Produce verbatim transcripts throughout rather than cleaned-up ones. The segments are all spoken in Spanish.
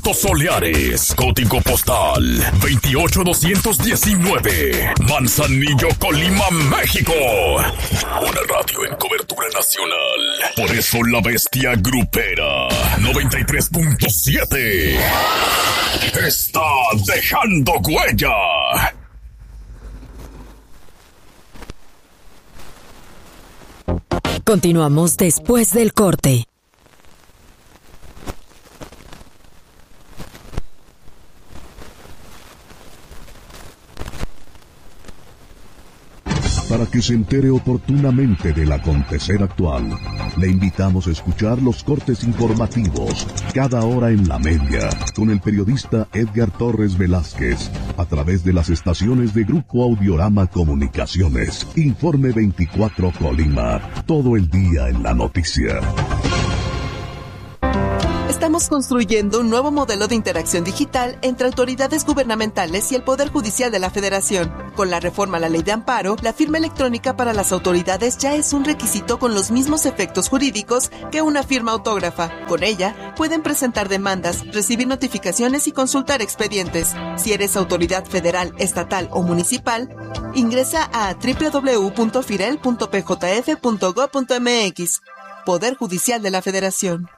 Vientos soleares. Código postal veintiocho doscientos diecinueve. Manzanillo, Colima, México. Una radio en cobertura nacional. Por eso la bestia grupera noventa y tres punto siete está dejando huella. Continuamos después del corte. Para que se entere oportunamente del acontecer actual, le invitamos a escuchar los cortes informativos cada hora en la media con el periodista Edgar Torres Velázquez a través de las estaciones de Grupo Audiorama Comunicaciones. Informe veinticuatro Colima, todo el día en la noticia. Estamos construyendo un nuevo modelo de interacción digital entre autoridades gubernamentales y el Poder Judicial de la Federación. Con la reforma a la Ley de Amparo, la firma electrónica para las autoridades ya es un requisito con los mismos efectos jurídicos que una firma autógrafa. Con ella, pueden presentar demandas, recibir notificaciones y consultar expedientes. Si eres autoridad federal, estatal o municipal, ingresa a doble u doble u doble u punto firel punto p j f punto gob punto m x. Poder Judicial de la Federación.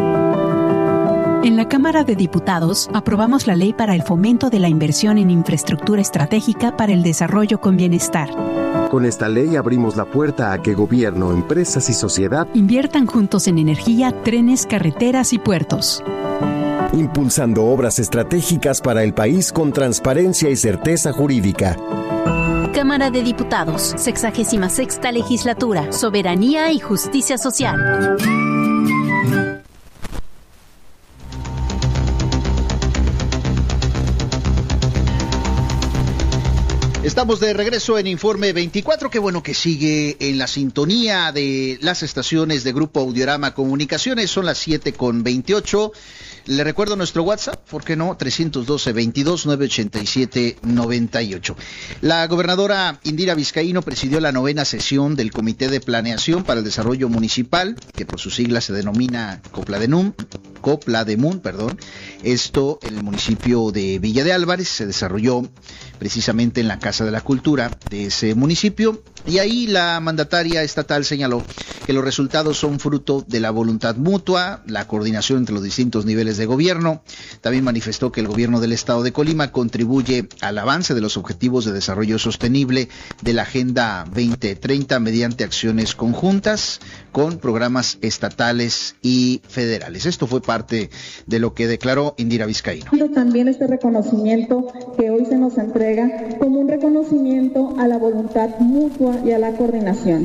En la Cámara de Diputados aprobamos la Ley para el Fomento de la Inversión en Infraestructura Estratégica para el Desarrollo con Bienestar. Con esta ley abrimos la puerta a que gobierno, empresas y sociedad inviertan juntos en energía, trenes, carreteras y puertos. Impulsando obras estratégicas para el país con transparencia y certeza jurídica. Cámara de Diputados, sexagésima sexta Legislatura, Soberanía y Justicia Social. Estamos de regreso en Informe veinticuatro, qué bueno que sigue en la sintonía de las estaciones de Grupo Audiorama Comunicaciones, son las siete con veintiocho. Le recuerdo nuestro WhatsApp, ¿por qué no? trescientos doce, veintidós, novecientos ochenta y siete, noventa y ocho. La gobernadora Indira Vizcaíno presidió la novena sesión del Comité de Planeación para el Desarrollo Municipal, que por sus siglas se denomina COPLADEMUN, COPLADEMUN, perdón. Esto en el municipio de Villa de Álvarez se desarrolló precisamente en la Casa de la Cultura de ese municipio, y ahí la mandataria estatal señaló que los resultados son fruto de la voluntad mutua, la coordinación entre los distintos niveles de gobierno. También manifestó que el gobierno del estado de Colima contribuye al avance de los objetivos de desarrollo sostenible de la Agenda veinte treinta mediante acciones conjuntas con programas estatales y federales. Esto fue parte de lo que declaró Indira Vizcaíno. También este reconocimiento que hoy se nos entrega como un reconocimiento a la voluntad mutua y a la coordinación.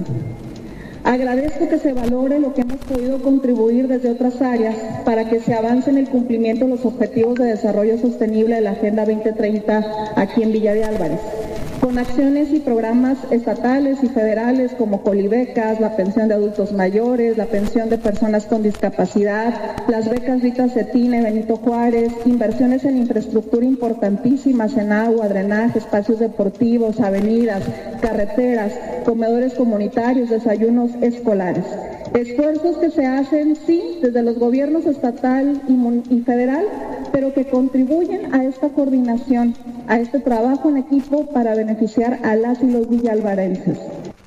Agradezco que se valore lo que hemos podido contribuir desde otras áreas para que se avance en el cumplimiento de los objetivos de desarrollo sostenible de la Agenda veinte treinta aquí en Villa de Álvarez, con acciones y programas estatales y federales como Colibecas, la pensión de adultos mayores, la pensión de personas con discapacidad, las becas Rita Cetina y Benito Juárez, inversiones en infraestructura importantísimas en agua, drenaje, espacios deportivos, avenidas, carreteras, comedores comunitarios, desayunos escolares. Esfuerzos que se hacen, sí, desde los gobiernos estatal y, y federal, pero que contribuyen a esta coordinación, a este trabajo en equipo para beneficiar a las y los villalvarenses.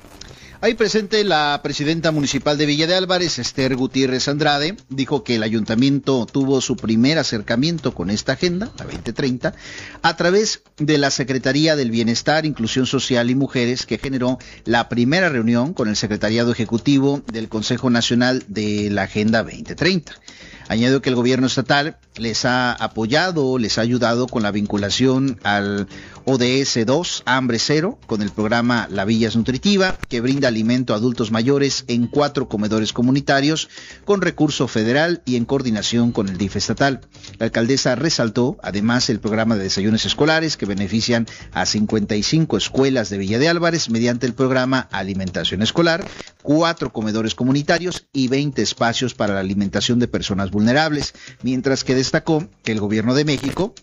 Ahí presente la presidenta municipal de Villa de Álvarez, Esther Gutiérrez Andrade, dijo que el ayuntamiento tuvo su primer acercamiento con esta agenda, la veinte treinta, a través de la Secretaría del Bienestar, Inclusión Social y Mujeres, que generó la primera reunión con el Secretariado Ejecutivo del Consejo Nacional de la Agenda veinte treinta. Añadió que el gobierno estatal les ha apoyado, les ha ayudado con la vinculación al O D S dos, Hambre Cero, con el programa La Villa es Nutritiva, que brinda alimento a adultos mayores en cuatro comedores comunitarios con recurso federal y en coordinación con el D I F estatal. La alcaldesa resaltó además el programa de desayunos escolares que benefician a cincuenta y cinco escuelas de Villa de Álvarez mediante el programa Alimentación Escolar, cuatro comedores comunitarios y veinte espacios para la alimentación de personas vulnerables, mientras que destacó que el gobierno de México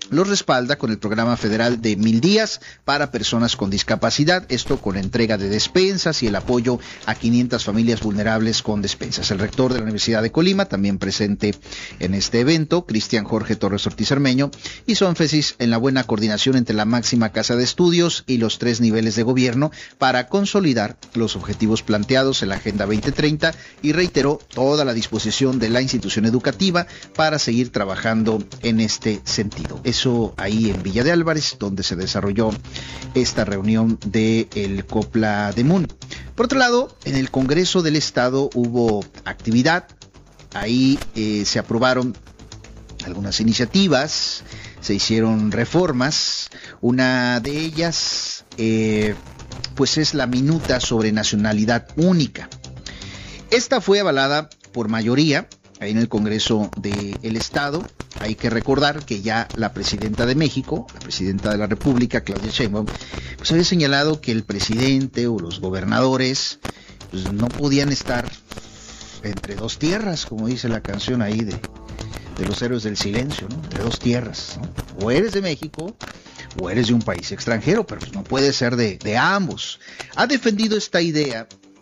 los respalda con el programa federal de mil días para personas con discapacidad, esto con la entrega de despensas y el apoyo a quinientas familias vulnerables con despensas. El rector de la Universidad de Colima, también presente en este evento, Cristian Jorge Torres Ortiz Armeño, hizo énfasis en la buena coordinación entre la máxima casa de estudios y los tres niveles de gobierno para consolidar los objetivos planteados en la Agenda veinte treinta y reiteró toda la disposición de la institución educativa para seguir trabajando en este sentido. Eso ahí en Villa de Álvarez, donde se desarrolló esta reunión del Copla de Mun. Por otro lado, en el Congreso del Estado hubo actividad. Ahí eh, se aprobaron algunas iniciativas, se hicieron reformas. Una de ellas, eh, pues es la minuta sobre nacionalidad única. Esta fue avalada por mayoría ahí en el Congreso del Estado. Hay que recordar que ya la presidenta de México, la presidenta de la República, Claudia Sheinbaum, pues había señalado que el presidente o los gobernadores pues, no podían estar entre dos tierras, como dice la canción ahí de, de los héroes del silencio, ¿no? Entre dos tierras, ¿no? O eres de México o eres de un país extranjero, pero pues no puede ser de, de ambos. Ha defendido esta idea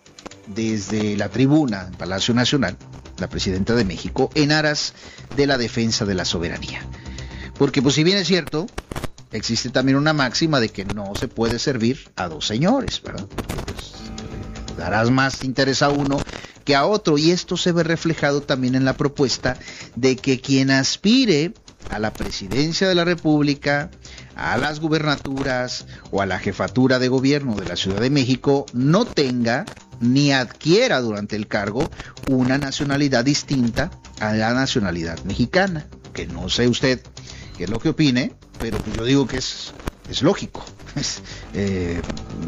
desde la tribuna en Palacio Nacional la presidenta de México en aras de la defensa de la soberanía. Porque pues si bien es cierto, existe también una máxima de que no se puede servir a dos señores, ¿verdad? Pues, darás más interés a uno que a otro, y esto se ve reflejado también en la propuesta de que quien aspire a la presidencia de la República, a las gubernaturas o a la jefatura de gobierno de la Ciudad de México no tenga ni adquiera durante el cargo una nacionalidad distinta a la nacionalidad mexicana. Que no sé usted qué es lo que opine, pero pues yo digo que es, es lógico. Es, eh,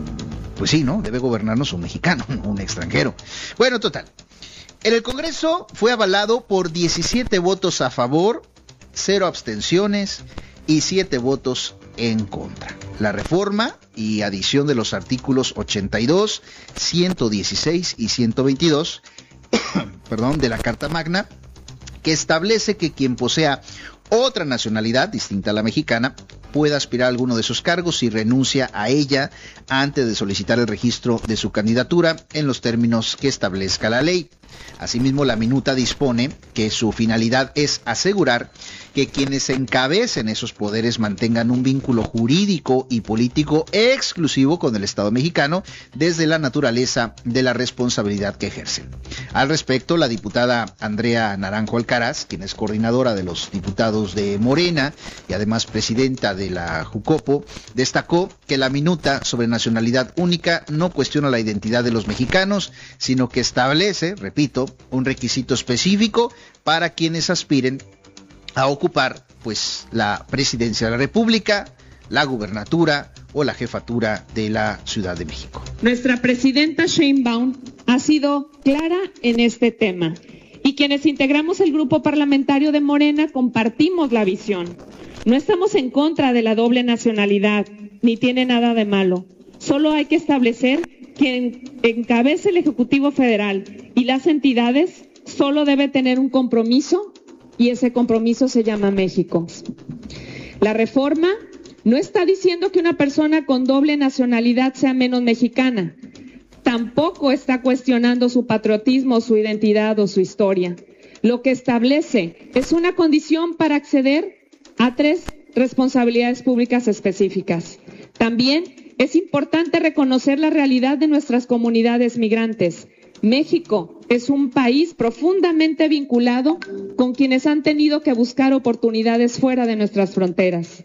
pues sí, ¿no? Debe gobernarnos un mexicano, no un extranjero. Bueno, total. En el Congreso fue avalado por diecisiete votos a favor, cero abstenciones y siete votos en contra. La reforma y adición de los artículos ochenta y dos, ciento dieciséis y ciento veintidós perdón, de la Carta Magna, que establece que quien posea otra nacionalidad distinta a la mexicana pueda aspirar a alguno de esos cargos y renuncia a ella antes de solicitar el registro de su candidatura en los términos que establezca la ley. Asimismo, la minuta dispone que su finalidad es asegurar que quienes encabecen esos poderes mantengan un vínculo jurídico y político exclusivo con el Estado mexicano desde la naturaleza de la responsabilidad que ejercen. Al respecto, la diputada Andrea Naranjo Alcaraz, quien es coordinadora de los diputados de Morena y además presidenta de la Jucopo, destacó que la minuta sobre nacionalidad única no cuestiona la identidad de los mexicanos, sino que establece, repito, un requisito específico para quienes aspiren a ocupar pues la presidencia de la República, la gubernatura o la jefatura de la Ciudad de México. Nuestra presidenta Sheinbaum ha sido clara en este tema y quienes integramos el grupo parlamentario de Morena compartimos la visión. No estamos en contra de la doble nacionalidad, ni tiene nada de malo. Solo hay que establecer quien encabece el Ejecutivo Federal y las entidades solo debe tener un compromiso y ese compromiso se llama México. La reforma no está diciendo que una persona con doble nacionalidad sea menos mexicana. Tampoco está cuestionando su patriotismo, su identidad o su historia. Lo que establece es una condición para acceder a tres responsabilidades públicas específicas. También es importante reconocer la realidad de nuestras comunidades migrantes. México es un país profundamente vinculado con quienes han tenido que buscar oportunidades fuera de nuestras fronteras.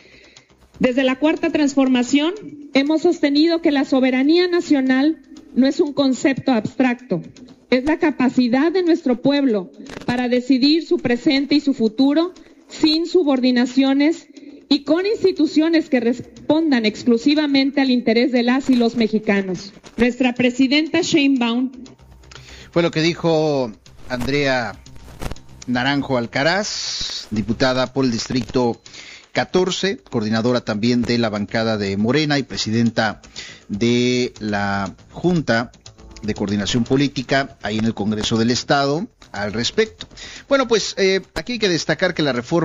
Desde la Cuarta Transformación hemos sostenido que la soberanía nacional no es un concepto abstracto, es la capacidad de nuestro pueblo para decidir su presente y su futuro sin subordinaciones y con instituciones que respondan exclusivamente al interés de las y los mexicanos. Nuestra presidenta Sheinbaum fue lo que dijo Andrea Naranjo Alcaraz, diputada por el Distrito catorce, coordinadora también de la bancada de Morena y presidenta de la Junta de Coordinación Política ahí en el Congreso del Estado al respecto. Bueno, pues eh, aquí hay que destacar que la reforma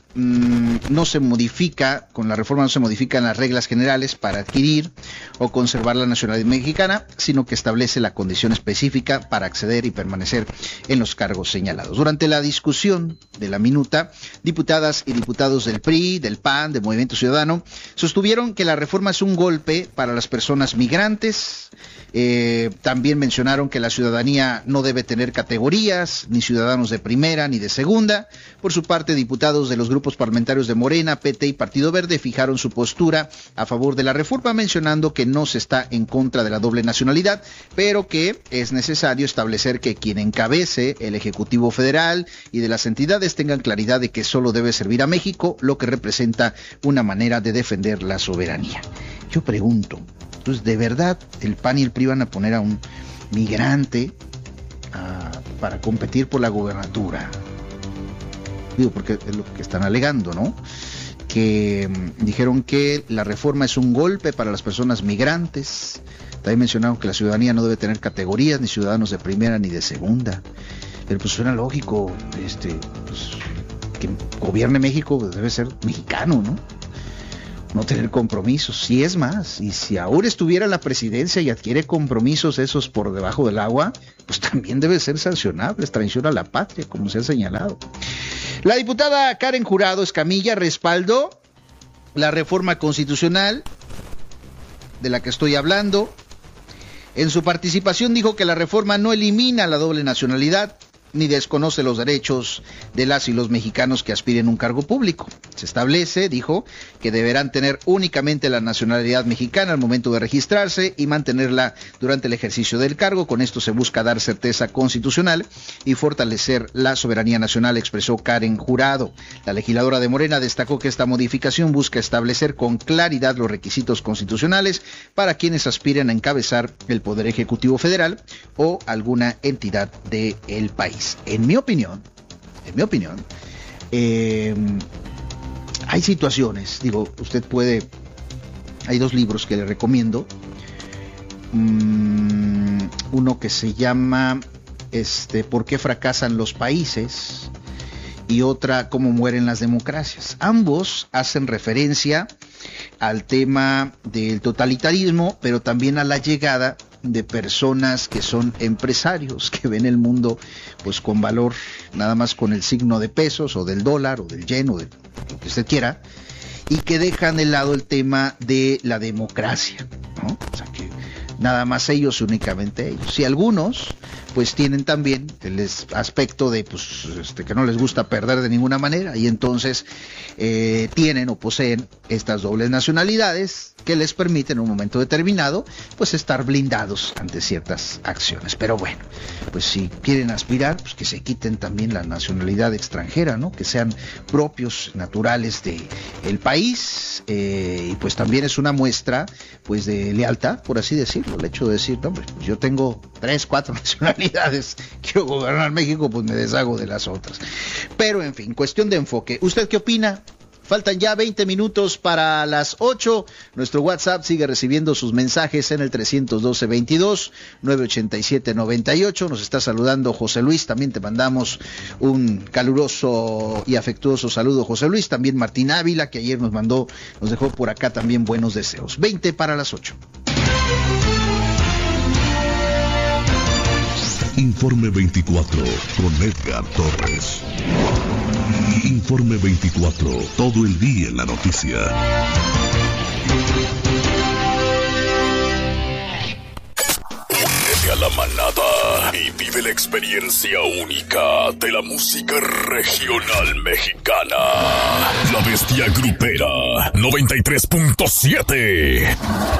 mmm, no se modifica, con la reforma no se modifican las reglas generales para adquirir o conservar la nacionalidad mexicana, sino que establece la condición específica para acceder y permanecer en los cargos señalados. Durante la discusión de la minuta, diputadas y diputados del P R I, del P A N, del Movimiento Ciudadano, sostuvieron que la reforma es un golpe para las personas migrantes. Eh, también mencionaron que la ciudadanía no debe tener categorías, ni ciudadanos de primera ni de segunda. Por su parte, diputados de los grupos parlamentarios de Morena, P T y Partido Verde fijaron su postura a favor de la reforma, mencionando que no se está en contra de la doble nacionalidad, pero que es necesario establecer que quien encabece el Ejecutivo Federal y de las entidades tengan claridad de que solo debe servir a México, lo que representa una manera de defender la soberanía. Yo pregunto, entonces, ¿de verdad el P A N y el P R I van a poner a un migrante uh, para competir por la gubernatura? Digo, porque es lo que están alegando, ¿no? Que um, dijeron que la reforma es un golpe para las personas migrantes. También mencionaron que la ciudadanía no debe tener categorías, ni ciudadanos de primera ni de segunda. Pero pues suena lógico, este, pues, que gobierne México debe ser mexicano, ¿no? No tener compromisos, si es más, y si ahora estuviera en la presidencia y adquiere compromisos esos por debajo del agua, pues también debe ser sancionable, es traición a la patria, como se ha señalado. La diputada Karen Jurado Escamilla respaldó la reforma constitucional de la que estoy hablando. En su participación dijo que la reforma no elimina la doble nacionalidad, ni desconoce los derechos de las y los mexicanos que aspiren a un cargo público. Se establece, dijo, que deberán tener únicamente la nacionalidad mexicana al momento de registrarse y mantenerla durante el ejercicio del cargo. Con esto se busca dar certeza constitucional y fortalecer la soberanía nacional, expresó Karen Jurado. La legisladora de Morena destacó que esta modificación busca establecer con claridad los requisitos constitucionales para quienes aspiren a encabezar el Poder Ejecutivo Federal o alguna entidad del país. En mi opinión, en mi opinión, eh, hay situaciones, digo, usted puede, hay dos libros que le recomiendo, um, uno que se llama, este, ¿por qué fracasan los países? Y otra, ¿cómo mueren las democracias? Ambos hacen referencia al tema del totalitarismo, pero también a la llegada de personas que son empresarios, que ven el mundo pues con valor, nada más con el signo de pesos o del dólar o del yen o de lo que usted quiera, y que dejan de lado el tema de la democracia, ¿no? O sea, que nada más ellos, únicamente ellos. Y algunos pues tienen también el aspecto de pues este, que no les gusta perder de ninguna manera, y entonces eh, tienen o poseen estas dobles nacionalidades que les permiten en un momento determinado pues estar blindados ante ciertas acciones. Pero bueno, pues si quieren aspirar, pues que se quiten también la nacionalidad extranjera, ¿no? Que sean propios, naturales de el país, eh, y pues también es una muestra pues de lealtad, por así decirlo, el hecho de decir, no, hombre, pues yo tengo tres, cuatro nacionalidades, quiero gobernar México, pues me deshago de las otras. Pero en fin, cuestión de enfoque. ¿Usted qué opina? Faltan ya veinte minutos para las ocho. Nuestro WhatsApp sigue recibiendo sus mensajes en el trescientos doce, veintidós, novecientos ochenta y siete, noventa y ocho. Nos está saludando José Luis. También te mandamos un caluroso y afectuoso saludo, José Luis. También Martín Ávila, que ayer nos mandó, nos dejó por acá también buenos deseos. veinte para las ocho. Informe veinticuatro con Edgar Torres. Informe veinticuatro, todo el día en la noticia. Únete a la manada y vive la experiencia única de la música regional mexicana. La Bestia Grupera noventa y tres punto siete.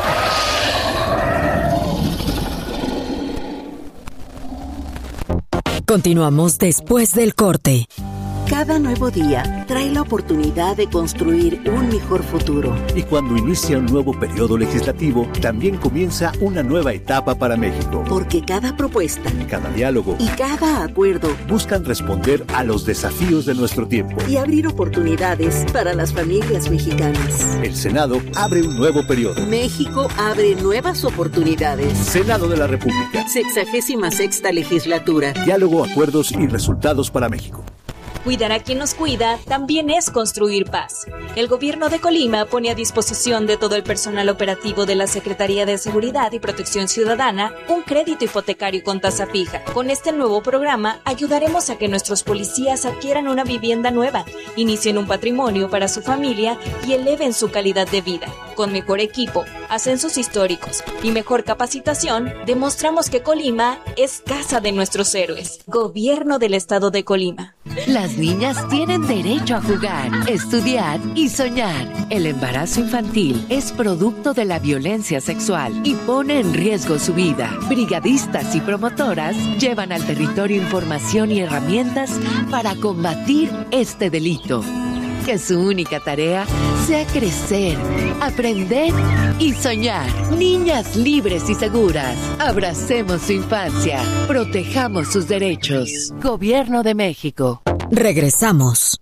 Continuamos después del corte. Cada nuevo día trae la oportunidad de construir un mejor futuro. Y cuando inicia un nuevo periodo legislativo, también comienza una nueva etapa para México. Porque cada propuesta, cada diálogo y cada acuerdo buscan responder a los desafíos de nuestro tiempo y abrir oportunidades para las familias mexicanas. El Senado abre un nuevo periodo. México abre nuevas oportunidades. Senado de la República. Sexagésima sexta legislatura. Diálogo, acuerdos y resultados para México. Cuidar a quien nos cuida también es construir paz. El gobierno de Colima pone a disposición de todo el personal operativo de la Secretaría de Seguridad y Protección Ciudadana un crédito hipotecario con tasa fija. Con este nuevo programa ayudaremos a que nuestros policías adquieran una vivienda nueva, inicien un patrimonio para su familia y eleven su calidad de vida. Con mejor equipo, ascensos históricos y mejor capacitación, demostramos que Colima es casa de nuestros héroes. Gobierno del Estado de Colima. Las niñas tienen derecho a jugar, estudiar y soñar. El embarazo infantil es producto de la violencia sexual y pone en riesgo su vida. Brigadistas y promotoras llevan al territorio información y herramientas para combatir este delito. Que su única tarea sea crecer, aprender y soñar. Niñas libres y seguras. Abracemos su infancia. Protejamos sus derechos. Gobierno de México. Regresamos.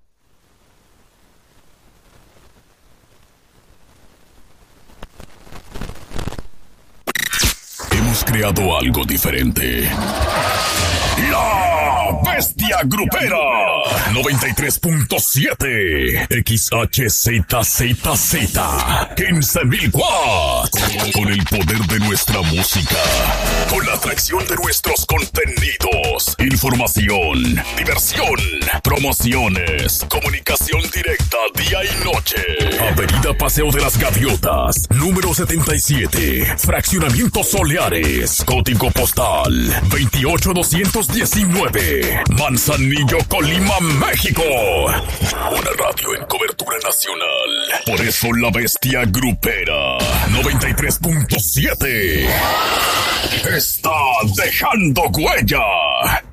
Hemos creado algo diferente. La Bestia Grupera noventa y tres punto siete X H Z Z Z quince mil watts. Con el poder de nuestra música, con la atracción de nuestros contenidos, información, diversión, promociones, comunicación directa día y noche. Avenida Paseo de las Gaviotas, número setenta y siete, Fraccionamiento Soleares, código postal veintiocho doscientos diecinueve, Manzanillo, Colima, México. Una radio en cobertura nacional. Por eso la Bestia Grupera noventa y tres punto siete está dejando huella.